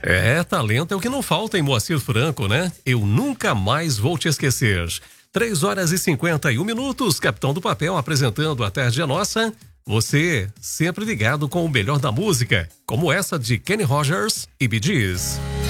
Talento é o que não falta em Moacir Franco, né? Eu nunca mais vou te esquecer. 3h51, Capitão do Papel apresentando A Tarde é Nossa. Você sempre ligado com o melhor da música, como essa de Kenny Rogers e Bee Gees.